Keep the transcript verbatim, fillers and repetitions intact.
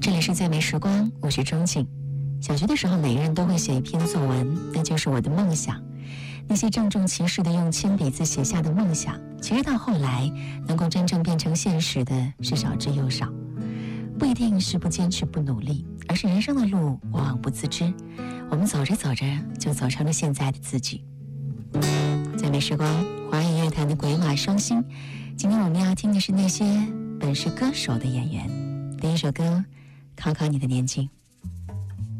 这里是最美时光，我是钟静。小学的时候，每个人都会写一篇作文，那就是我的梦想。那些郑重其事的用铅笔字写下的梦想，其实到后来能够真正变成现实的是少之又少。不一定是不坚持不努力，而是人生的路往往不自知，我们走着走着就走成了现在的自己。最美时光，华语乐坛的鬼马双星。今天我们要听的是那些本是歌手的演员。第一首歌，考考你的年纪。